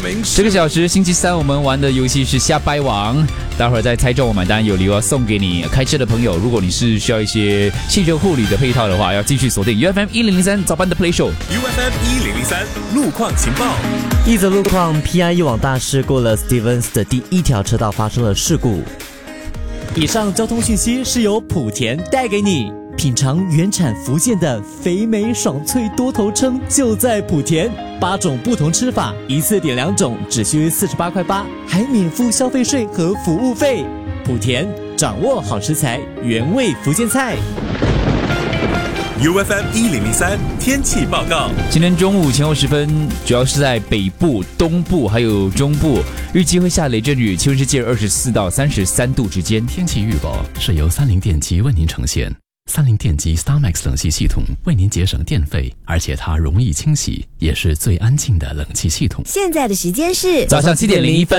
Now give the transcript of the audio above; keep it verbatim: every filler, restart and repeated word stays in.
零这个小时星期三我们玩的游戏是瞎掰王，待会儿在猜中我买单有礼物要送给你。开车的朋友，如果你是需要一些汽车护理的配套的话，要继续锁定 U F M 一零零三早班的 Play Show。 U F M 一零零三路况情报。 一则路况 ，P I 一网大师过了 Stevens 的第一条车道发生了事故。 以上交通讯息是由莆田带给你。品尝原产福建的肥美爽脆多头称就在莆田，八种不同吃法，一次点两种，只需四十八块八，还免付消费税和服务费。莆田掌握好食材，原味福建菜。 U F M 一零零三天气报告。 今天中午前后时分，主要是在北部、东部还有中部，预计会下雷阵雨，气温是介二十四到三十三度之间。 天气预报是由三菱电机为您呈现。三菱电机 StarMax 冷气系统为您节省电费，而且它容易清洗，也是最安静的冷气系统。 现在的时间是早上七点零一分。